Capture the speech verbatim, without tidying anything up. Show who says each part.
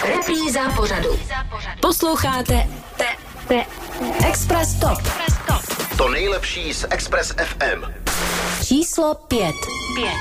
Speaker 1: Repríza pořadu. Posloucháte te, te, Express Top.
Speaker 2: To nejlepší z Express ef em.
Speaker 1: Číslo pět. Pět.